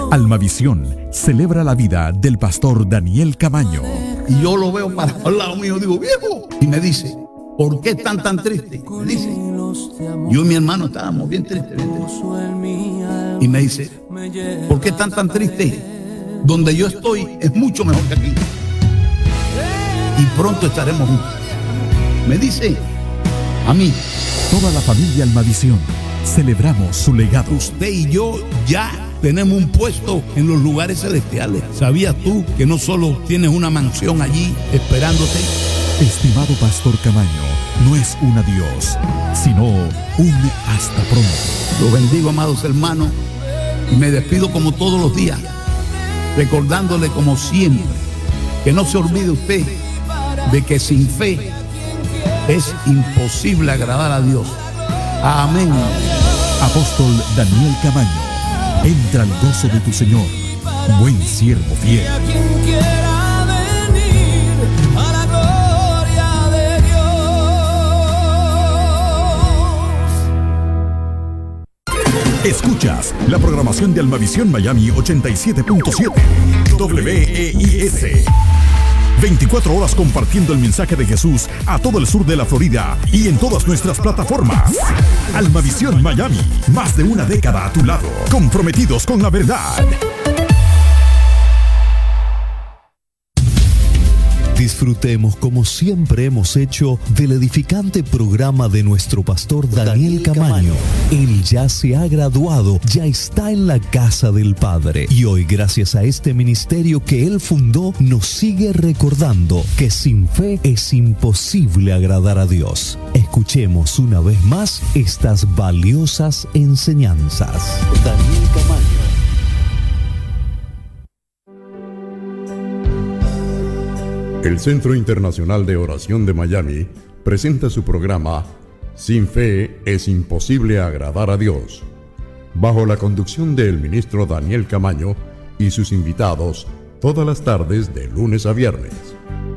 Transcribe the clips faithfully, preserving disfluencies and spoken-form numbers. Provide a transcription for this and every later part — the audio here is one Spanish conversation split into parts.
Almavisión celebra la vida del pastor Daniel Camaño. Y yo lo veo para al lado mío, digo, viejo. Y me dice, ¿por qué están tan tristes? Me dice, yo y mi hermano estábamos bien tristes, bien tristes. Y me dice, ¿por qué están tan tristes? Donde yo estoy es mucho mejor que aquí. Y pronto estaremos juntos. Me dice, a mí. Toda la familia Almavisión celebramos su legado. Usted y yo ya tenemos un puesto en los lugares celestiales. ¿Sabías tú que no solo tienes una mansión allí esperándote? Estimado pastor Camaño, no es un adiós, sino un hasta pronto. Lo bendigo, amados hermanos, y me despido como todos los días, recordándole como siempre que no se olvide usted de que sin fe es imposible agradar a Dios. Amén. Apóstol Daniel Camaño, entra al gozo de tu Señor, buen siervo fiel. Escuchas la programación de Almavisión Miami ochenta y siete punto siete W E I S. veinticuatro horas compartiendo el mensaje de Jesús a todo el sur de la Florida y en todas nuestras plataformas. Almavisión Miami, más de una década a tu lado, comprometidos con la verdad. Disfrutemos como siempre hemos hecho del edificante programa de nuestro pastor Daniel Camaño. Él ya se ha graduado, ya está en la casa del Padre y hoy, gracias a este ministerio que él fundó, nos sigue recordando que sin fe es imposible agradar a Dios. Escuchemos una vez más estas valiosas enseñanzas. Daniel Camaño. El Centro Internacional de Oración de Miami presenta su programa Sin Fe es Imposible Agradar a Dios, bajo la conducción del ministro Daniel Camaño y sus invitados todas las tardes de lunes a viernes.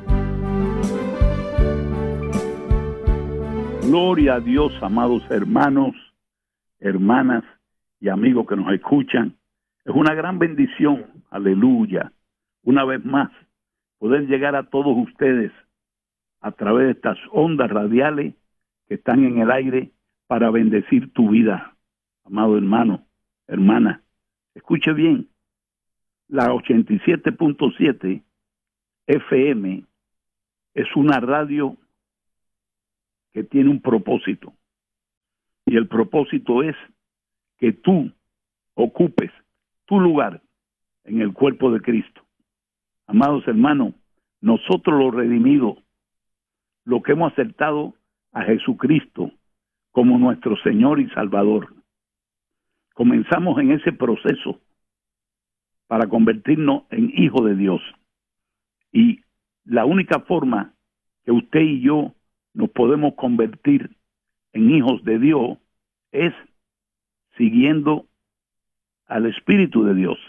Gloria a Dios, amados hermanos, hermanas y amigos que nos escuchan. Es una gran bendición, aleluya, una vez más, poder llegar a todos ustedes a través de estas ondas radiales que están en el aire para bendecir tu vida, amado hermano, hermana. Escuche bien, la ochenta y siete punto siete F M es una radio que tiene un propósito, y el propósito es que tú ocupes tu lugar en el cuerpo de Cristo. Amados hermanos, nosotros los redimidos, los que hemos aceptado a Jesucristo como nuestro Señor y Salvador, comenzamos en ese proceso para convertirnos en hijos de Dios. Y la única forma que usted y yo nos podemos convertir en hijos de Dios es siguiendo al Espíritu de Dios,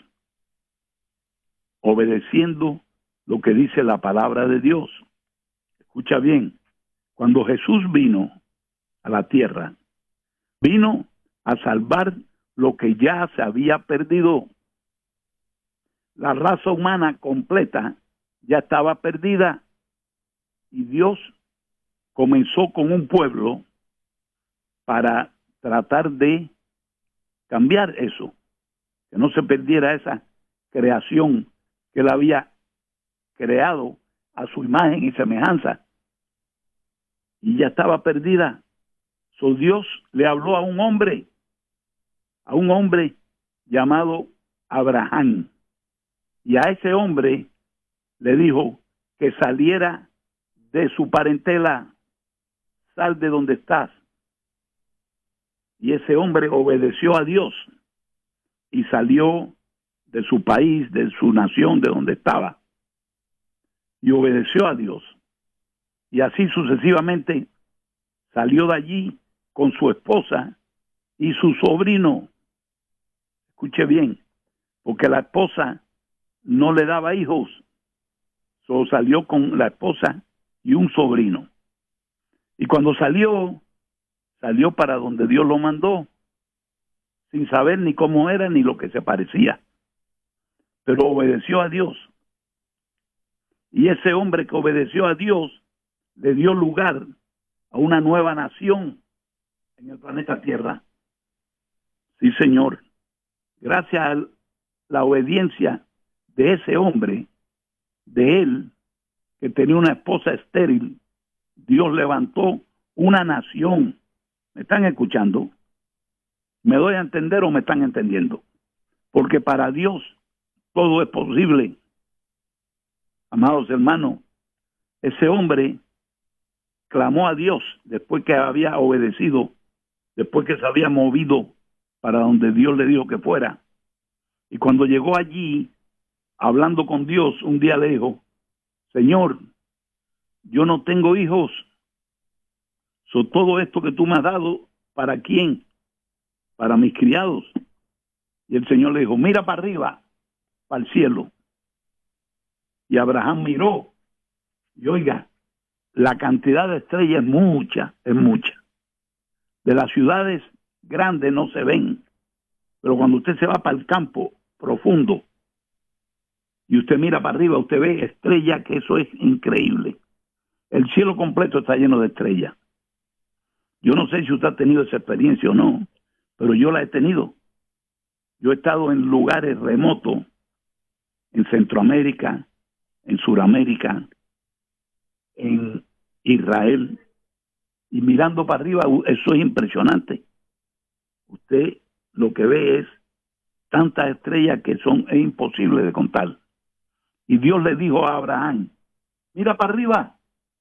obedeciendo lo que dice la palabra de Dios. Escucha bien, cuando Jesús vino a la tierra, vino a salvar lo que ya se había perdido. La raza humana completa ya estaba perdida y Dios comenzó con un pueblo para tratar de cambiar eso, que no se perdiera esa creación que él había creado a su imagen y semejanza, y ya estaba perdida. So Dios le habló a un hombre, a un hombre llamado Abraham, y a ese hombre le dijo que saliera de su parentela, sal de donde estás. Y ese hombre obedeció a Dios y salió de su país, de su nación, de donde estaba, y obedeció a Dios. Y así sucesivamente salió de allí con su esposa y su sobrino. Escuche bien, porque la esposa no le daba hijos, solo salió con la esposa y un sobrino. Y cuando salió, salió para donde Dios lo mandó, sin saber ni cómo era ni lo que se parecía. pero obedeció a Dios. Y ese hombre que obedeció a Dios le dio lugar a una nueva nación en el planeta Tierra. Sí, Señor. Gracias a la obediencia de ese hombre, de él, que tenía una esposa estéril, Dios levantó una nación. ¿Me están escuchando? ¿Me doy a entender o me están entendiendo? Porque para Dios todo es posible. Amados hermanos, ese hombre clamó a Dios después que había obedecido, después que se había movido para donde Dios le dijo que fuera. Y cuando llegó allí, hablando con Dios, un día le dijo: Señor, yo no tengo hijos. So, todo esto que tú me has dado, ¿para quién? Para mis criados. Y el Señor le dijo: mira para arriba, para el cielo. Y Abraham miró, y oiga, la cantidad de estrellas es mucha, es mucha. De las ciudades grandes no se ven, pero cuando usted se va para el campo profundo y usted mira para arriba, usted ve estrellas, que eso es increíble. El cielo completo está lleno de estrellas. Yo no sé si usted ha tenido esa experiencia o no, pero yo la he tenido. Yo he estado en lugares remotos, en Centroamérica, en Suramérica, en Israel, y mirando para arriba, eso es impresionante. Usted lo que ve es tantas estrellas que son, es imposible de contar. Y Dios le dijo a Abraham: mira para arriba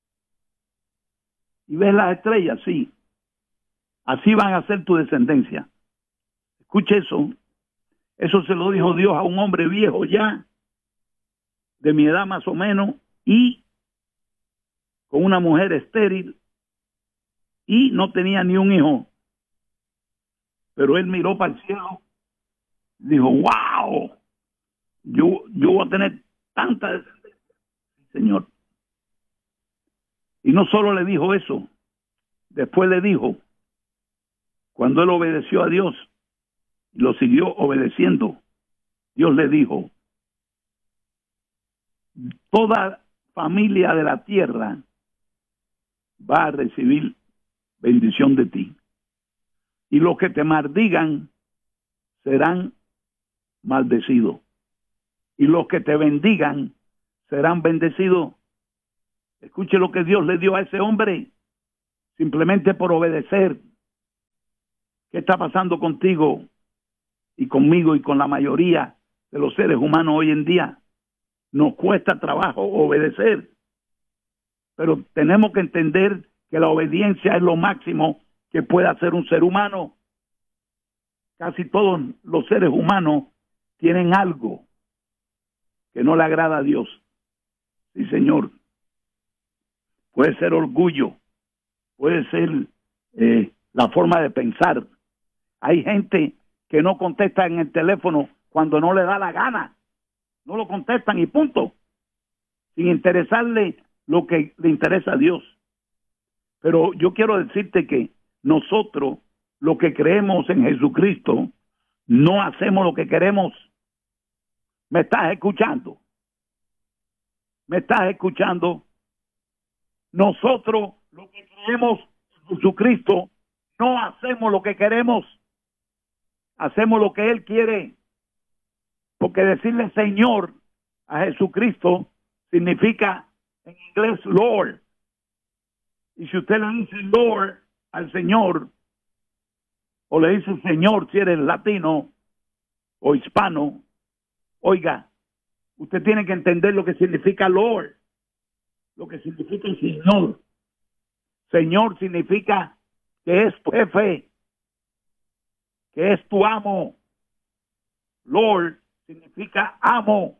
y ves las estrellas, sí. Así van a ser tu descendencia. Escuche eso. Eso se lo dijo Dios a un hombre viejo ya, de mi edad más o menos, y con una mujer estéril, y no tenía ni un hijo. Pero él miró para el cielo, dijo: wow, yo, yo voy a tener tanta descendencia, Señor. Y no solo le dijo eso, después le dijo, cuando él obedeció a Dios y lo siguió obedeciendo, Dios le dijo: toda familia de la tierra va a recibir bendición de ti, y los que te maldigan serán maldecidos, y los que te bendigan serán bendecidos. Escuche lo que Dios le dio a ese hombre, simplemente por obedecer. ¿Qué está pasando contigo y conmigo y con la mayoría de los seres humanos hoy en día? Nos cuesta trabajo obedecer, pero tenemos que entender que la obediencia es lo máximo que puede hacer un ser humano. Casi todos los seres humanos tienen algo que no le agrada a Dios. Sí, Señor. Puede ser orgullo, puede ser eh, la forma de pensar. Hay gente que no contesta en el teléfono cuando no le da la gana. No lo contestan y punto. Sin interesarle lo que le interesa a Dios. Pero yo quiero decirte que nosotros, los que creemos en Jesucristo, no hacemos lo que queremos. ¿Me estás escuchando? ¿Me estás escuchando? Nosotros, los que creemos en Jesucristo, no hacemos lo que queremos. Hacemos lo que Él quiere. Porque decirle Señor a Jesucristo significa en inglés Lord. Y si usted le dice Lord al Señor, o le dice Señor si eres latino o hispano, oiga, usted tiene que entender lo que significa Lord, lo que significa el Señor. Señor significa que es tu jefe, que es tu amo. Lord significa amo.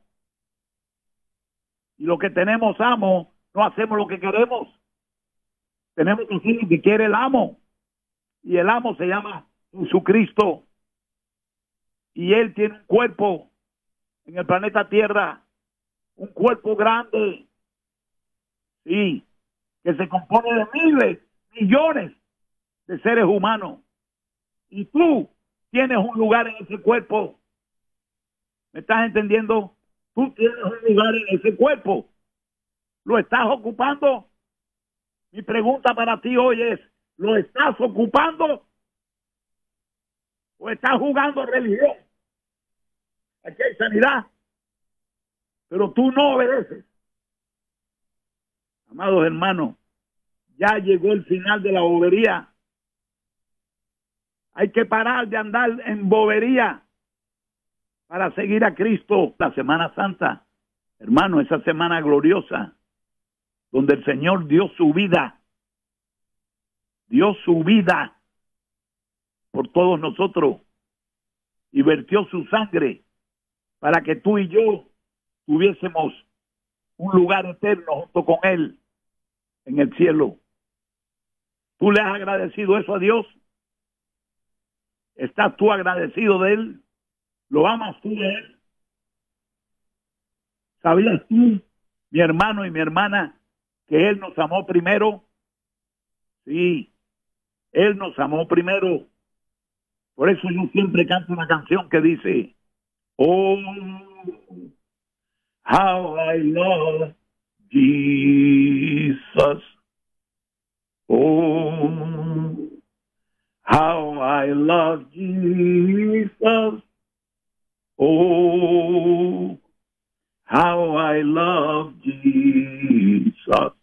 Y lo que tenemos amo, no hacemos lo que queremos. Tenemos que decir lo que quiere el amo. Y el amo se llama Jesucristo. Y Él tiene un cuerpo en el planeta Tierra. Un cuerpo grande. Sí. Que se compone de miles, millones de seres humanos. Y tú tienes un lugar en ese cuerpo. ¿Me estás entendiendo? Tú tienes un lugar en ese cuerpo. ¿Lo estás ocupando? Mi pregunta para ti hoy es, ¿lo estás ocupando? ¿O estás jugando religión? Aquí hay sanidad, pero tú no obedeces. Amados hermanos, ya llegó el final de la bobería. Hay que parar de andar en bobería para seguir a Cristo. La Semana Santa, hermano, esa semana gloriosa, donde el Señor dio su vida, dio su vida por todos nosotros y vertió su sangre para que tú y yo tuviésemos un lugar eterno junto con Él en el cielo. ¿Tú le has agradecido eso a Dios? ¿Estás tú agradecido de Él? ¿Lo amas tú de Él? ¿Sabías tú, mi hermano y mi hermana, que Él nos amó primero? Sí, Él nos amó primero. Por eso yo siempre canto una canción que dice, oh, how I love Jesus. Oh, how I love Jesus. Oh, how I love Jesus.